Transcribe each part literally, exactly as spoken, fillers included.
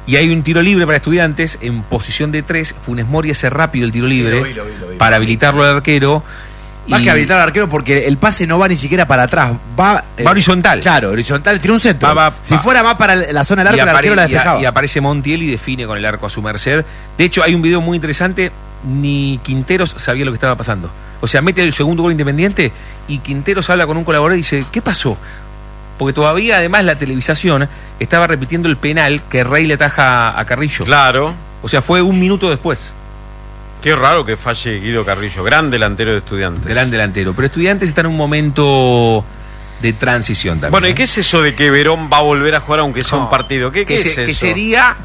Y hay un tiro libre para Estudiantes en posición de tres. Funes Mori hace rápido el tiro libre, sí, lo vi, lo vi, lo vi, para habilitarlo al arquero. Más y... que habilitar al arquero, porque el pase no va ni siquiera para atrás, va, eh, va horizontal. Claro, horizontal, tiene un centro. Va, va, si va. fuera más para la zona del arco, el arquero la despejaba. Y, y aparece Montiel y define con el arco a su merced. De hecho, hay un video muy interesante. Ni Quinteros sabía lo que estaba pasando. O sea, mete el segundo gol Independiente y Quinteros habla con un colaborador y dice, ¿qué pasó? Porque todavía, además, la televisación estaba repitiendo el penal que Rey le ataja a Carrillo. Claro. O sea, fue un minuto después. Qué raro que falle Guido Carrillo, gran delantero de Estudiantes. Gran delantero, pero Estudiantes está en un momento de transición también. Bueno, ¿y qué es eso de que Verón va a volver a jugar aunque sea no, un partido? ¿Qué, que qué se, es eso? Que sería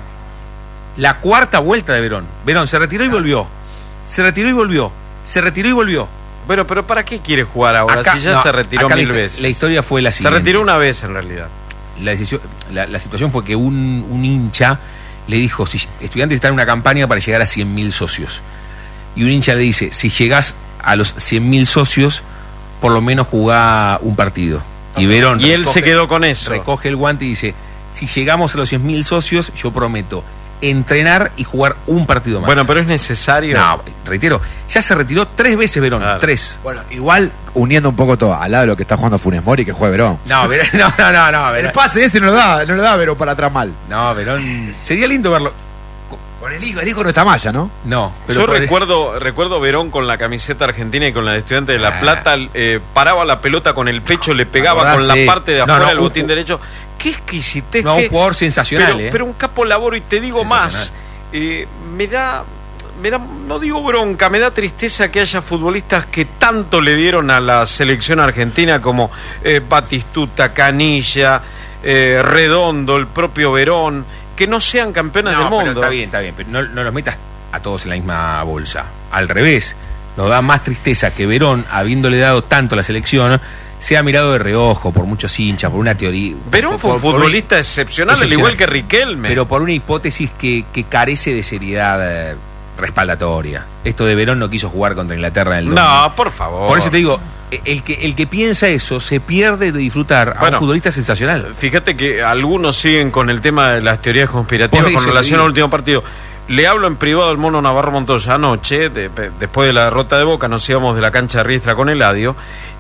la cuarta vuelta de Verón. Verón se retiró y volvió. Se retiró y volvió. Se retiró y volvió. Bueno, pero ¿para qué quiere jugar ahora acá, si ya no, se retiró mil la, veces? La historia fue la siguiente. Se retiró una vez en realidad. La, decisión, la, la situación fue que un, un hincha le dijo, si Estudiantes está en una campaña para llegar a cien mil socios. Y un hincha le dice, si llegás a los cien mil socios, por lo menos jugá un partido. Y Verón y él recoge, se quedó con eso. Recoge el guante y dice, si llegamos a los cien mil socios, yo prometo entrenar y jugar un partido más. Bueno, pero es necesario. No, reitero, ya se retiró tres veces Verón, claro. tres. Bueno, igual uniendo un poco todo, al lado de lo que está jugando Funes Mori, que juega Verón. No, Verón, no, no, no, no Verón. El pase ese no lo da, no lo da Verón para atrás mal. No, Verón, sería lindo verlo. Con el hijo, el hijo no está Maya, ¿no? No. Pero Yo recuerdo el... recuerdo Verón con la camiseta argentina y con la de Estudiantes de La ah. Plata, eh, paraba la pelota con el pecho, le pegaba verdad, con sí. la parte de afuera del no, no, botín un, derecho. Qué exquisitez. No, qué... un jugador sensacional, pero, eh. pero un capo laboro, y te digo más, eh, me da... Me da, no digo bronca, me da tristeza que haya futbolistas que tanto le dieron a la selección argentina como eh, Batistuta, Canilla, eh, Redondo, el propio Verón, que no sean campeones no, del mundo. Pero está bien, está bien, pero no, no los metas a todos en la misma bolsa. Al revés, nos da más tristeza que Verón, habiéndole dado tanto a la selección, sea mirado de reojo por muchos hinchas, por una teoría. Verón por, fue un por, futbolista por, excepcional, excepcional, al igual que Riquelme. Pero por una hipótesis que, que carece de seriedad eh, respaldatoria. Esto de Verón no quiso jugar contra Inglaterra en el No, por favor. Por eso te digo, el que, el que piensa eso se pierde de disfrutar a bueno, un futbolista sensacional. Fíjate que algunos siguen con el tema de las teorías conspirativas con relación al último partido. Le hablo en privado al Mono Navarro Montoya anoche, de, de, después de la derrota de Boca, nos íbamos de la cancha de Riestra con Eladio,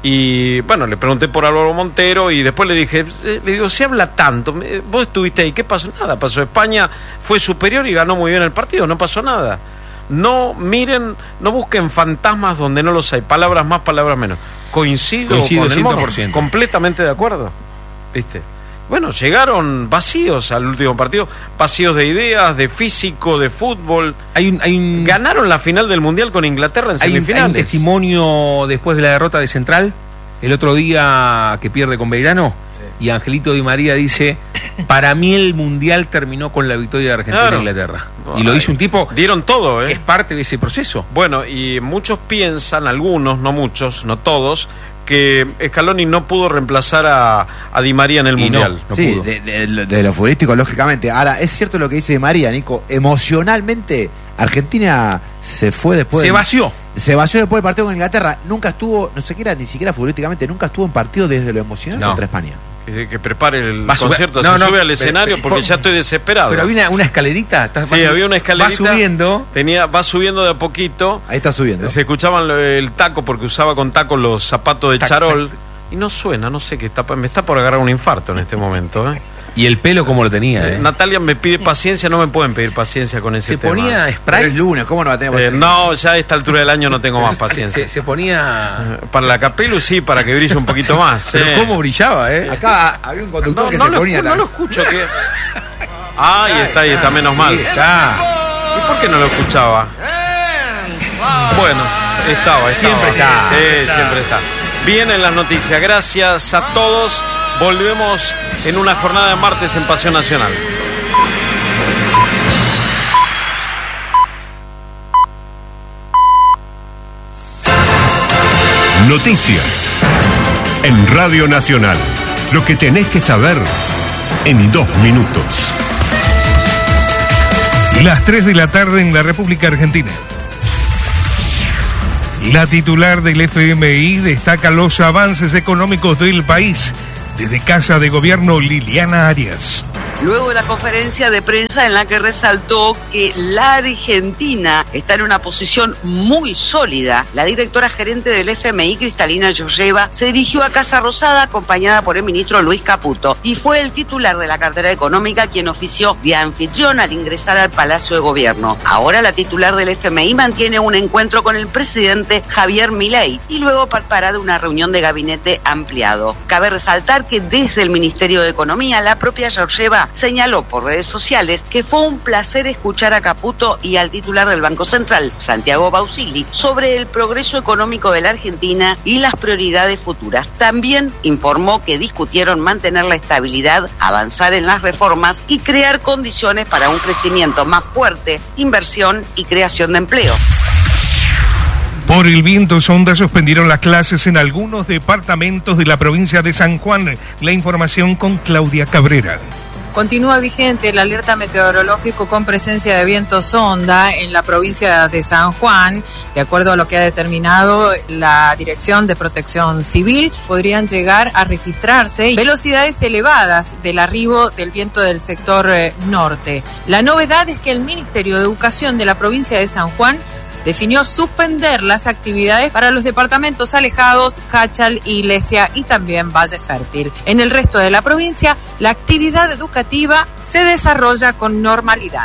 y bueno, le pregunté por Álvaro Montero, y después le dije, le digo, se habla tanto, vos estuviste ahí, ¿qué pasó? Nada, pasó, España fue superior y ganó muy bien el partido, no pasó nada. No miren, no busquen fantasmas donde no los hay, palabras más, palabras menos. Coincido, Coincido con el Mono, cien por ciento. Completamente de acuerdo, ¿viste? Bueno, llegaron vacíos al último partido, vacíos de ideas, de físico, de fútbol. Hay un, hay un, Ganaron la final del Mundial con Inglaterra en hay semifinales. Un, hay un testimonio después de la derrota de Central, el otro día que pierde con Belgrano, sí. Y Angelito Di María dice, para mí el Mundial terminó con la victoria de Argentina claro. e Inglaterra. Y lo hizo un tipo... Dieron todo, ¿eh? Que es parte de ese proceso. Bueno, y muchos piensan, algunos, no muchos, no todos, que Scaloni no pudo reemplazar a, a Di María en el y Mundial. No, no sí, pudo. De, de, de lo futbolístico, lógicamente. Ahora, es cierto lo que dice Di María, Nico. Emocionalmente, Argentina se fue después... Se del, vació. Se vació después del partido con Inglaterra. Nunca estuvo, no sé qué era, ni siquiera futbolísticamente, nunca estuvo en partido desde lo emocional no. contra España. Que, que prepare el va concierto, no, se no, sube al pero, escenario pero, porque por, ya estoy desesperado. Pero había una, una escalerita. Está, sí, había una escalerita. Va subiendo. Tenía, va subiendo de a poquito. Ahí está subiendo. Se escuchaban el taco porque usaba con taco los zapatos de tac, charol. Tac. Y no suena, no sé qué está. Me está por agarrar un infarto en este momento, ¿eh? Y el pelo como lo tenía, ¿eh? Natalia me pide paciencia, no me pueden pedir paciencia con ese se tema. Se ponía spray. Pero es lunes, ¿cómo no va a tener paciencia? Eh, no, ya a esta altura del año no tengo más paciencia. Se, se ponía... Para la Capelu sí, para que brille un poquito sí, más. Pero eh. cómo brillaba, ¿eh? Acá había un conductor no, que no se lo ponía... Escu- no lo escucho, que... Ah, ahí está, ahí está, menos mal. Sí, está. ¿Y por qué no lo escuchaba? Bueno, estaba, estaba. Siempre está. Sí, está. siempre está. Vienen las noticias, gracias a todos. Volvemos en una jornada de martes en Pasión Nacional. Noticias en Radio Nacional. Lo que tenés que saber en dos minutos. Las tres de la tarde en la República Argentina. La titular del F M I destaca los avances económicos del país. Desde Casa de Gobierno, Liliana Arias. luego de la conferencia de prensa en la que resaltó que la Argentina está en una posición muy sólida. La directora gerente del F M I, Cristalina Georgieva, se dirigió a Casa Rosada acompañada por el ministro Luis Caputo y fue el titular de la cartera económica quien ofició de anfitrión al ingresar al Palacio de Gobierno. Ahora la titular del F M I mantiene un encuentro con el presidente Javier Milei y luego participará de una reunión de gabinete ampliado. Cabe resaltar que desde el Ministerio de Economía, la propia Georgieva señaló por redes sociales que fue un placer escuchar a Caputo y al titular del Banco Central, Santiago Bausili, sobre el progreso económico de la Argentina y las prioridades futuras. También informó que discutieron mantener la estabilidad, avanzar en las reformas y crear condiciones para un crecimiento más fuerte, inversión y creación de empleo. Por el viento sonda suspendieron las clases en algunos departamentos de la provincia de San Juan. La información con Claudia Cabrera. Continúa vigente el alerta meteorológico con presencia de viento sonda en la provincia de San Juan. De acuerdo a lo que ha determinado la Dirección de Protección Civil, podrían llegar a registrarse velocidades elevadas del arribo del viento del sector eh, norte. La novedad es que el Ministerio de Educación de la provincia de San Juan definió suspender las actividades para los departamentos alejados, Jáchal, Iglesia y también Valle Fértil. En el resto de la provincia, la actividad educativa se desarrolla con normalidad.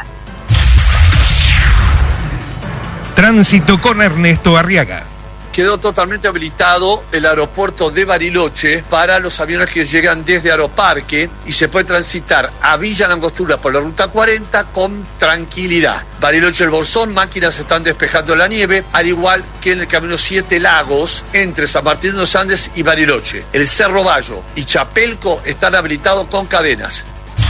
Tránsito con Ernesto Arriaga. Quedó totalmente habilitado el aeropuerto de Bariloche para los aviones que llegan desde Aeroparque y se puede transitar a Villa Langostura por la ruta cuarenta con tranquilidad. Bariloche El Bolsón, máquinas están despejando la nieve, al igual que en el camino Siete Lagos entre San Martín de los Andes y Bariloche. El Cerro Bayo y Chapelco están habilitados con cadenas.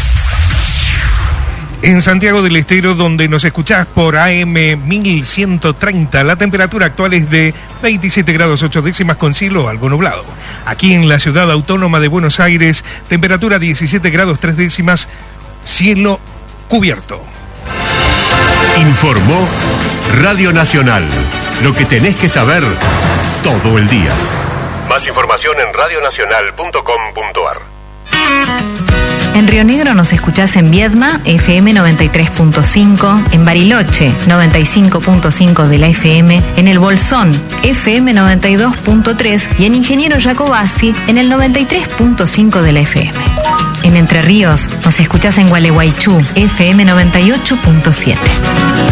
En Santiago del Estero, donde nos escuchás por A M mil ciento treinta, la temperatura actual es de veintisiete grados ocho décimas con cielo algo nublado. Aquí en la ciudad autónoma de Buenos Aires, temperatura diecisiete grados tres décimas, cielo cubierto. Informó Radio Nacional. Lo que tenés que saber todo el día. Más información en radio nacional punto com punto a r. En Río Negro nos escuchás en Viedma, F M noventa y tres punto cinco, en Bariloche, noventa y cinco punto cinco de la F M, en El Bolsón, F M noventa y dos punto tres y en Ingeniero Jacobasi, en el noventa y tres punto cinco de la F M. En Entre Ríos nos escuchás en Gualeguaychú, F M noventa y ocho punto siete.